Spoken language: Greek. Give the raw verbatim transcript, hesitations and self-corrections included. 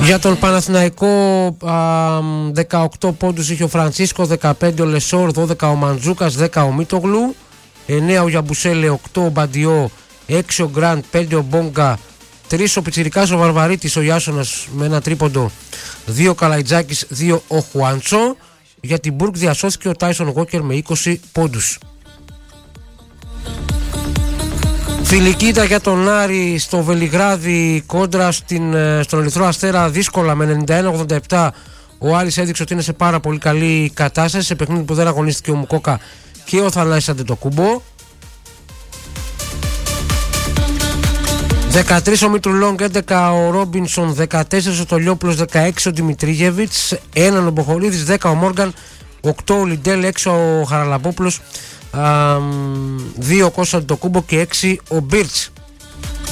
Για τον Παναθηναϊκό α, δεκαοκτώ πόντους είχε ο Φραντσίσκο, δεκαπέντε ο Λεσόρ, δώδεκα ο Μαντζούκας, δέκα ο Μίτογλου, εννέα ο Γιαμπουσέλε, οκτώ ο Μπαντιό, έξι ο Γκραντ, πέντε ο Μπόγκα, τρία ο Πιτσιρικάς ο Βαρβαρίτης, ο Ιάσονας με ένα τρίποντο, δύο ο Καλαϊτζάκης, δύο ο Χουάντσο. Για την Μπουργκ διασώθηκε ο Τάισον Γόκερ με είκοσι πόντους. Φιλική ήταν για τον Άρη στο Βελιγράδι κόντρα στην, στον Ερυθρό Αστέρα, δύσκολα με ενενήντα ένα ογδόντα επτά. Ο Άρης έδειξε ότι είναι σε πάρα πολύ καλή κατάσταση σε παιχνίδι που δεν αγωνίστηκε ο Μουκόκα και ο Θανάσης Αντετοκούμπο. δεκατρία ο Μητρουλόγκ, έντεκα ο Ρόμπινσον, δεκατέσσερα ο Τολιόπουλος, δεκαέξι ο Δημητρίγεβιτς, ένα ο Μποχορίδης, δέκα ο Μόργαν, οκτώ ο Λιντέλ, έξι ο Χαραλαμπόπουλος, δύο ο Κώστας Αντετοκούμπο και έξι ο Μπίρτς.